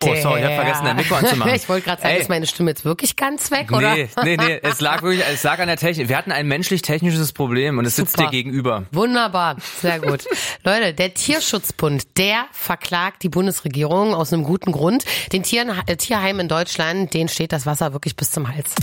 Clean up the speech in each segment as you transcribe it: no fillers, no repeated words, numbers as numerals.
Oh, sorry, ich habe vergessen, dein Mikro anzumachen. Ich wollte gerade sagen, ist meine Stimme jetzt wirklich ganz weg, oder? Nee, es lag an der Technik. Wir hatten ein menschlich-technisches Problem und es sitzt dir gegenüber. Wunderbar, sehr gut. Leute, der Tierschutzbund, der verklagt die Bundesregierung aus einem guten Grund. Den Tierheimen in Deutschland, denen steht das Wasser wirklich bis zum Hals.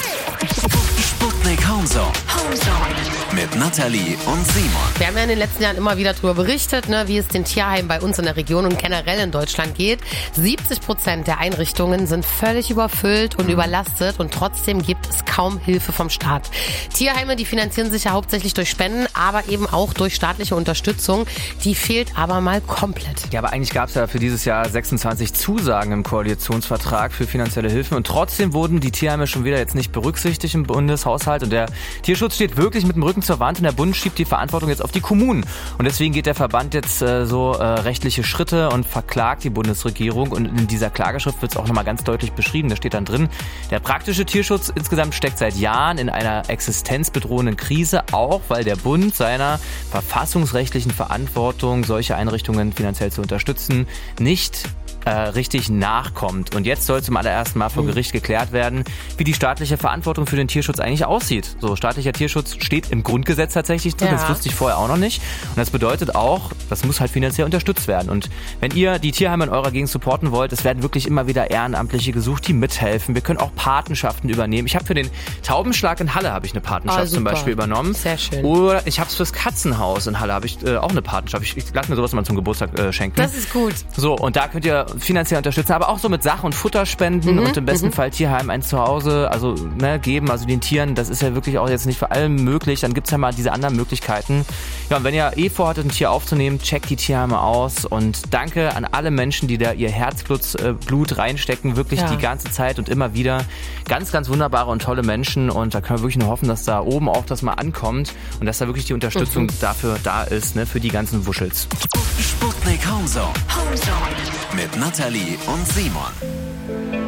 Sputnik Homezone. Mit Nathalie und Simon. Wir haben ja in den letzten Jahren immer wieder darüber berichtet, wie es den Tierheimen bei uns in der Region und generell in Deutschland geht. 70% der Einrichtungen sind völlig überfüllt und überlastet und trotzdem gibt es kaum Hilfe vom Staat. Tierheime, die finanzieren sich ja hauptsächlich durch Spenden, aber eben auch durch staatliche Unterstützung. Die fehlt aber mal komplett. Ja, aber eigentlich gab es ja für dieses Jahr 26 Zusagen im Koalitionsvertrag für finanzielle Hilfen und trotzdem wurden die Tierheime schon wieder jetzt nicht berücksichtigt im Bundeshaushalt und der Tierschutz steht wirklich mit dem Rücken zur Wand und der Bund schiebt die Verantwortung jetzt auf die Kommunen. Und deswegen geht der Verband jetzt rechtliche Schritte und verklagt die Bundesregierung. Und in dieser Klageschrift wird es auch nochmal ganz deutlich beschrieben. Da steht dann drin, der praktische Tierschutz insgesamt steckt seit Jahren in einer existenzbedrohenden Krise, auch weil der Bund seiner verfassungsrechtlichen Verantwortung, solche Einrichtungen finanziell zu unterstützen, nicht richtig nachkommt. Und jetzt soll zum allerersten Mal vor Gericht geklärt werden, wie die staatliche Verantwortung für den Tierschutz eigentlich aussieht. So, staatlicher Tierschutz steht im Grundgesetz tatsächlich drin, das wusste ich vorher auch noch nicht. Und das bedeutet auch, das muss halt finanziell unterstützt werden. Und wenn ihr die Tierheime in eurer Gegend supporten wollt, es werden wirklich immer wieder Ehrenamtliche gesucht, die mithelfen. Wir können auch Patenschaften übernehmen. Ich habe für den Taubenschlag in Halle eine Patenschaft zum Beispiel übernommen. Sehr schön. Oder ich habe es fürs Katzenhaus in Halle habe ich auch eine Patenschaft. Ich lasse mir sowas mal zum Geburtstag schenken. Das ist gut. So, und da könnt ihr finanziell unterstützen, aber auch so mit Sach- und Futterspenden und im besten Fall Tierheim ein Zuhause geben, also den Tieren, das ist ja wirklich auch jetzt nicht für alle möglich, dann gibt's ja mal diese anderen Möglichkeiten. Ja, und wenn ihr vorhattet, ein Tier aufzunehmen, checkt die Tierheime aus und danke an alle Menschen, die da ihr Herzblut reinstecken, wirklich die ganze Zeit und immer wieder. Ganz, ganz wunderbare und tolle Menschen und da können wir wirklich nur hoffen, dass da oben auch das mal ankommt und dass da wirklich die Unterstützung dafür da ist, für die ganzen Wuschels. Sputnik Homezone. Mit Nathalie und Simon.